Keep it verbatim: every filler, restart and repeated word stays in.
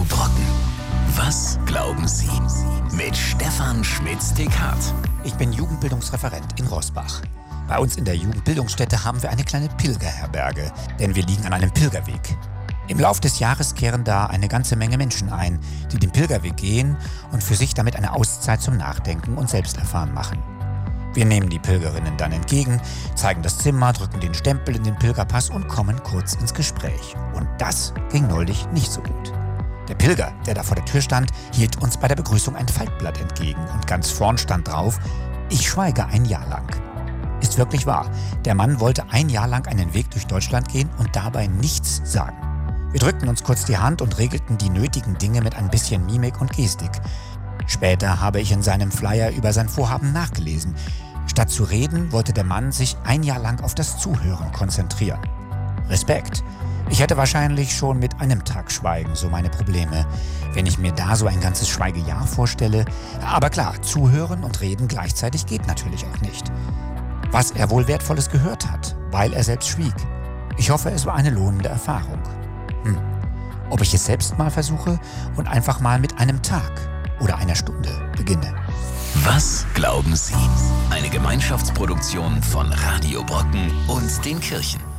Brocken. Was glauben Sie? Mit Stefan Schmitz-Tekart. Ich bin Jugendbildungsreferent in Roßbach. Bei uns in der Jugendbildungsstätte haben wir eine kleine Pilgerherberge, denn wir liegen an einem Pilgerweg. Im Lauf des Jahres kehren da eine ganze Menge Menschen ein, die den Pilgerweg gehen und für sich damit eine Auszeit zum Nachdenken und Selbsterfahren machen. Wir nehmen die Pilgerinnen dann entgegen, zeigen das Zimmer, drücken den Stempel in den Pilgerpass und kommen kurz ins Gespräch. Und das ging neulich nicht so gut. Der Pilger, der da vor der Tür stand, hielt uns bei der Begrüßung ein Faltblatt entgegen und ganz vorn stand drauf: Ich schweige ein Jahr lang. Ist wirklich wahr. Der Mann wollte ein Jahr lang einen Weg durch Deutschland gehen und dabei nichts sagen. Wir drückten uns kurz die Hand und regelten die nötigen Dinge mit ein bisschen Mimik und Gestik. Später habe ich in seinem Flyer über sein Vorhaben nachgelesen. Statt zu reden, wollte der Mann sich ein Jahr lang auf das Zuhören konzentrieren. Respekt. Ich hätte wahrscheinlich schon mit einem Tag Schweigen so meine Probleme, wenn ich mir da so ein ganzes Schweigejahr vorstelle. Aber klar, zuhören und reden gleichzeitig geht natürlich auch nicht. Was er wohl Wertvolles gehört hat, weil er selbst schwieg. Ich hoffe, es war eine lohnende Erfahrung. Hm. Ob ich es selbst mal versuche und einfach mal mit einem Tag oder einer Stunde beginne. Was glauben Sie? Eine Gemeinschaftsproduktion von Radio Brocken und den Kirchen.